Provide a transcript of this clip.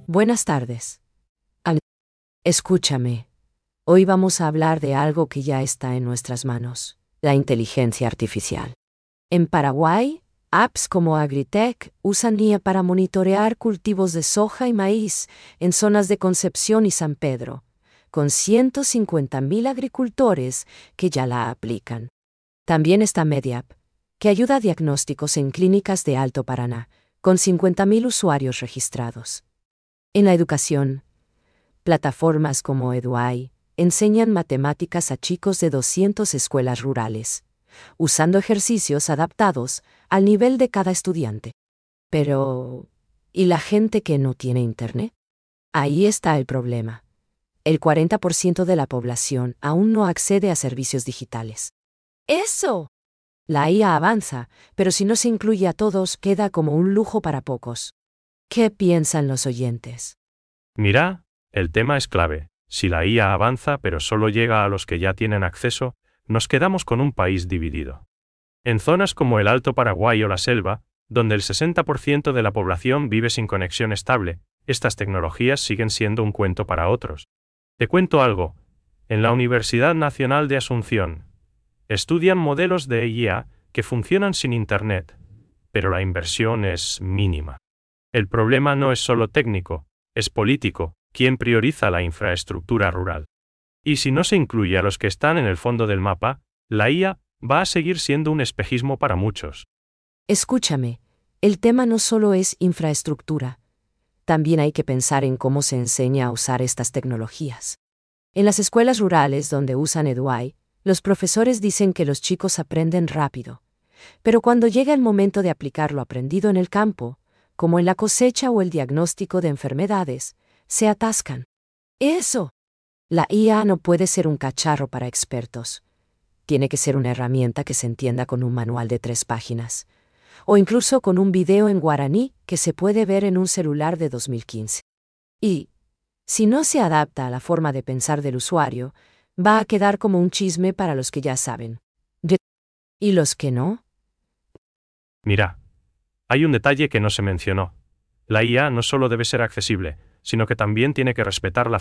Buenas tardes. Escúchame. Hoy vamos a hablar de algo que ya está en nuestras manos, la inteligencia artificial. En Paraguay, apps como Agritech usan IA para monitorear cultivos de soja y maíz en zonas de Concepción y San Pedro, con 150.000 agricultores que ya la aplican. También está Mediap, que ayuda a diagnósticos en clínicas de Alto Paraná, con 50.000 usuarios registrados. En la educación, plataformas como Eduai enseñan matemáticas a chicos de 200 escuelas rurales, usando ejercicios adaptados al nivel de cada estudiante. Pero, ¿y la gente que no tiene internet? Ahí está el problema. El 40% de la población aún no accede a servicios digitales. ¡Eso! La IA avanza, pero si no se incluye a todos, queda como un lujo para pocos. ¿Qué piensan los oyentes? Mira, el tema es clave. Si la IA avanza pero solo llega a los que ya tienen acceso, nos quedamos con un país dividido. En zonas como el Alto Paraguay o la selva, donde el 60% de la población vive sin conexión estable, estas tecnologías siguen siendo un cuento para otros. Te cuento algo. En la Universidad Nacional de Asunción, estudian modelos de IA que funcionan sin Internet, pero la inversión es mínima. El problema no es solo técnico, es político. ¿Quién prioriza la infraestructura rural? Y si no se incluye a los que están en el fondo del mapa, la IA va a seguir siendo un espejismo para muchos. Escúchame, el tema no solo es infraestructura. También hay que pensar en cómo se enseña a usar estas tecnologías. En las escuelas rurales donde usan Eduai, los profesores dicen que los chicos aprenden rápido. Pero cuando llega el momento de aplicar lo aprendido en el campo, como en la cosecha o el diagnóstico de enfermedades, se atascan. ¡Eso! La IA no puede ser un cacharro para expertos. Tiene que ser una herramienta que se entienda con un manual de 3 páginas. O incluso con un video en guaraní que se puede ver en un celular de 2015. Y, si no se adapta a la forma de pensar del usuario, va a quedar como un chisme para los que ya saben. ¿Y los que no? Mira, hay un detalle que no se mencionó. La IA no solo debe ser accesible, sino que también tiene que respetar la